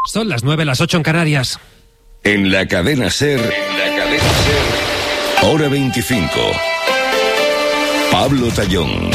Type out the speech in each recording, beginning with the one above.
Son las 9, las 8 en Canarias. En la cadena SER, Hora 25. Pablo Tallón.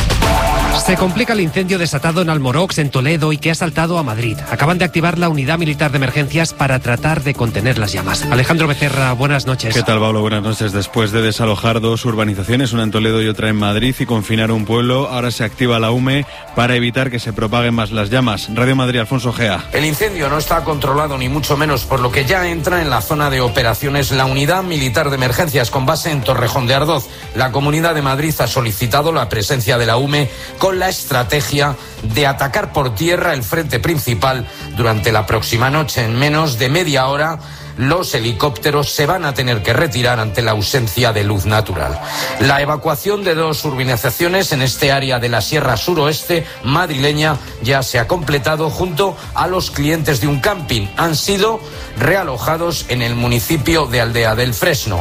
Se complica el incendio desatado en Almorox, en Toledo, y que ha saltado a Madrid. Acaban de activar la unidad militar de emergencias para tratar de contener las llamas. Alejandro Becerra, buenas noches. ¿Qué tal, Pablo? Buenas noches. Después de desalojar dos urbanizaciones, una en Toledo y otra en Madrid, y confinar un pueblo, ahora se activa la UME para evitar que se propaguen más las llamas. Radio Madrid, Alfonso Gea. El incendio no está controlado ni mucho menos, por lo que ya entra en la zona de operaciones la unidad militar de emergencias con base en Torrejón de Ardoz. La Comunidad de Madrid ha solicitado la presencia de la UME con la estrategia de atacar por tierra el frente principal durante la próxima noche. En menos de media hora, los helicópteros se van a tener que retirar ante la ausencia de luz natural. La evacuación de dos urbanizaciones en este área de la Sierra Suroeste madrileña ya se ha completado junto a los clientes de un camping. Han sido realojados en el municipio de Aldea del Fresno.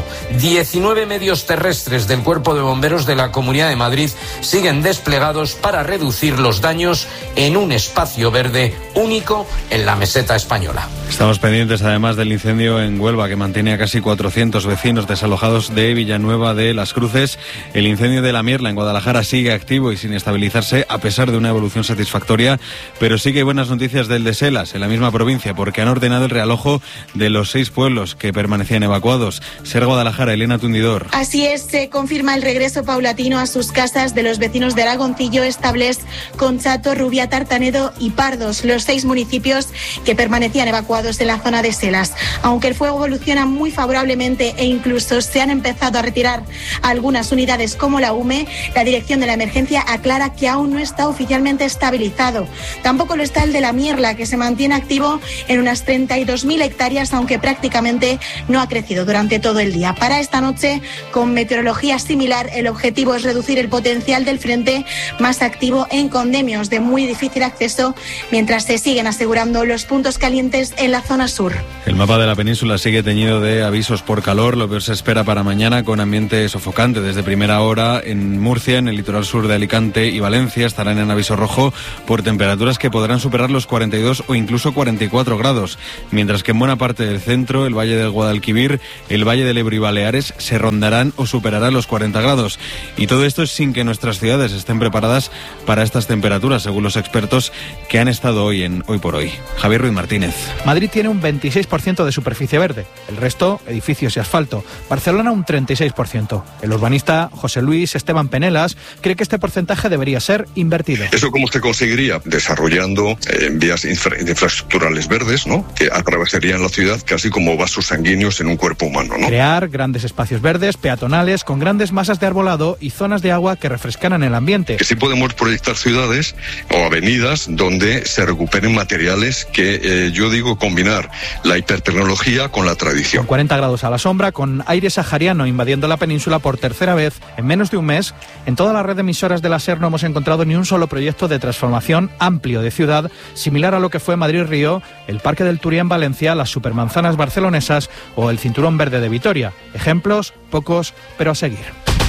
19 medios terrestres del Cuerpo de Bomberos de la Comunidad de Madrid siguen desplegados para reducir los daños en un espacio verde único en la meseta española. Estamos pendientes además del incendio en Huelva, que mantiene a casi 400 vecinos desalojados de Villanueva de las Cruces. El incendio de La Mierla en Guadalajara sigue activo y sin estabilizarse, a pesar de una evolución satisfactoria, pero sí que hay buenas noticias del de Selas, en la misma provincia, porque han ordenado el realojo de los 6 pueblos que permanecían evacuados. SER Guadalajara, Elena Tundidor. Así es, se confirma el regreso paulatino a sus casas de los vecinos de Aragoncillo, Estables, Conchato, Rubia, Tartanedo y Pardos, los 6 municipios que permanecían evacuados en la zona de Selas. Aunque el fuego evoluciona muy favorablemente e incluso se han empezado a retirar algunas unidades como la UME, la dirección de la emergencia aclara que aún no está oficialmente estabilizado. Tampoco lo está el de La Mierla, que se mantiene activo en unas 32.000 hectáreas, aunque prácticamente no ha crecido durante todo el día. Para esta noche, con meteorología similar, el objetivo es reducir el potencial del frente más activo en condemios de muy difícil acceso, mientras se siguen asegurando los puntos calientes en la zona sur. El mapa de la península sigue teñido de avisos por calor. Lo peor se espera para mañana, con ambiente sofocante desde primera hora en Murcia, en el litoral sur de Alicante y Valencia. Estarán en aviso rojo por temperaturas que podrán superar los 42 o incluso 44 grados, mientras que en buena parte del centro, el Valle del Guadalquivir, el Valle del Ebro y Baleares se rondarán o superarán los 40 grados. Y todo esto es sin que nuestras ciudades estén preparadas para estas temperaturas, según los expertos que han estado hoy en Hoy por Hoy. Javier Ruiz Martínez. Madrid tiene un 26% de superficie verde, el resto edificios y asfalto. Barcelona un 36%. El urbanista José Luis Esteban Penelas cree que este porcentaje debería ser invertido. ¿Eso cómo se conseguiría? Desarrollando vías infraestructurales verdes, ¿no?, que atravesarían la ciudad casi como vasos sanguíneos en un cuerpo humano, ¿no? Crear grandes espacios verdes, peatonales, con grandes masas de arbolado y zonas de agua que refrescaran el ambiente. Que sí podemos proyectar ciudades o avenidas donde se recuperen materiales que yo digo combinar la hipertecnología con la tradición. 40 grados a la sombra, con aire sahariano invadiendo la península por tercera vez en menos de un mes. En toda la red de emisoras de la SER no hemos encontrado ni un solo proyecto de transformación amplio de ciudad, similar a lo que fue Madrid-Río, el Parque del Turia en Valencia, las supermanzanas barcelonesas o el Cinturón Verde de Vitoria. Ejemplos, pocos, pero a seguir.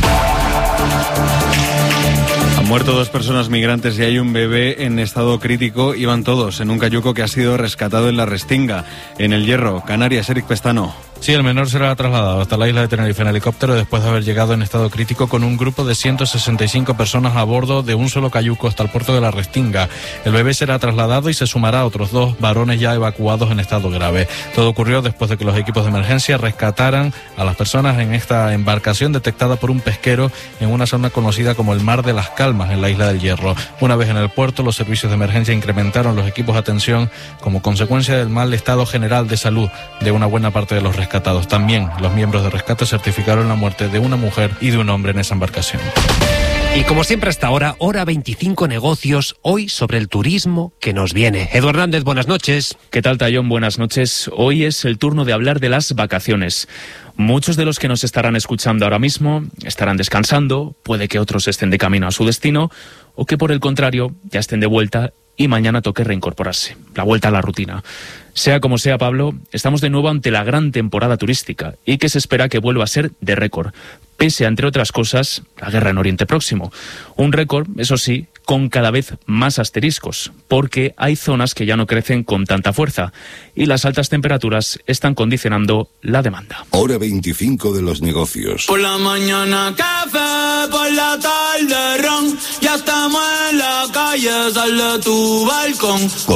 Han muerto 2 personas migrantes y hay un bebé en estado crítico. Iban todos en un cayuco que ha sido rescatado en la Restinga, en el Hierro, Canarias. Eric Pestano. Sí, el menor será trasladado hasta la isla de Tenerife en helicóptero después de haber llegado en estado crítico con un grupo de 165 personas a bordo de un solo cayuco hasta el puerto de la Restinga. El bebé será trasladado y se sumará a otros 2 varones ya evacuados en estado grave. Todo ocurrió después de que los equipos de emergencia rescataran a las personas en esta embarcación detectada por un pesquero en una zona conocida como el Mar de las Calmas, en la isla del Hierro. Una vez en el puerto, los servicios de emergencia incrementaron los equipos de atención como consecuencia del mal estado general de salud de una buena parte de los rescatados. También los miembros de rescate certificaron la muerte de una mujer y de un hombre en esa embarcación. Y como siempre hasta ahora, Hora 25 Negocios, hoy sobre el turismo que nos viene. Edu Hernández, buenas noches. ¿Qué tal, Tallón? Buenas noches. Hoy es el turno de hablar de las vacaciones. Muchos de los que nos estarán escuchando ahora mismo estarán descansando, puede que otros estén de camino a su destino, o que por el contrario ya estén de vuelta y mañana toque reincorporarse, la vuelta a la rutina. Sea como sea, Pablo, estamos de nuevo ante la gran temporada turística y que se espera que vuelva a ser de récord, pese a, entre otras cosas, la guerra en Oriente Próximo. Un récord, eso sí, con cada vez más asteriscos, porque hay zonas que ya no crecen con tanta fuerza y las altas temperaturas están condicionando la demanda. Hora 25 de los negocios. Por la mañana café, por la tarde ron, ya estamos en la calle, sal de tu balcón.